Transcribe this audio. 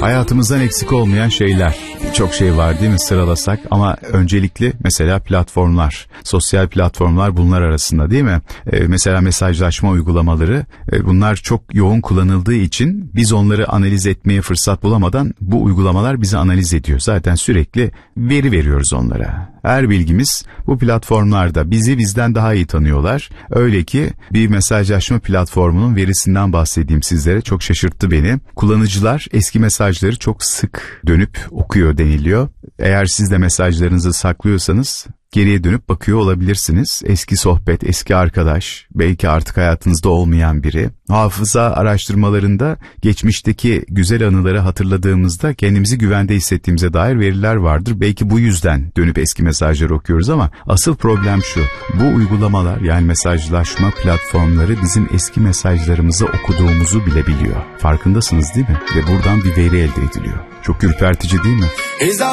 Hayatımızdan eksik olmayan şeyler. Çok şey var değil mi sıralasak, ama öncelikli mesela platformlar, sosyal platformlar bunlar arasında değil mi? Mesela mesajlaşma uygulamaları, bunlar çok yoğun kullanıldığı için biz onları analiz etmeye fırsat bulamadan bu uygulamalar bizi analiz ediyor. Zaten sürekli veri veriyoruz onlara. Her bilgimiz bu platformlarda, bizi bizden daha iyi tanıyorlar. Öyle ki bir mesajlaşma platformunun verisinden bahsedeyim sizlere, çok şaşırttı beni. Kullanıcılar eski mesajları çok sık dönüp okuyor deniliyor. Eğer siz de mesajlarınızı saklıyorsanız geriye dönüp bakıyor olabilirsiniz. Eski sohbet, eski arkadaş, belki artık hayatınızda olmayan biri. Hafıza araştırmalarında geçmişteki güzel anıları hatırladığımızda kendimizi güvende hissettiğimize dair veriler vardır. Belki bu yüzden dönüp eski mesajları okuyoruz ama asıl problem şu: bu uygulamalar, yani mesajlaşma platformları bizim eski mesajlarımızı okuduğumuzu bile biliyor. Farkındasınız değil mi? Ve buradan bir veri elde ediliyor. Çok ürpertici değil mi?